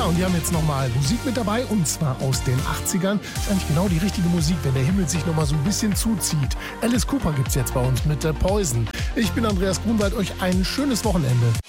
Ja, und wir haben jetzt nochmal Musik mit dabei, und zwar aus den 80ern. Das ist eigentlich genau die richtige Musik, wenn der Himmel sich nochmal so ein bisschen zuzieht. Alice Cooper gibt's jetzt bei uns mit Poison. Ich bin Andreas Grunwald, euch ein schönes Wochenende.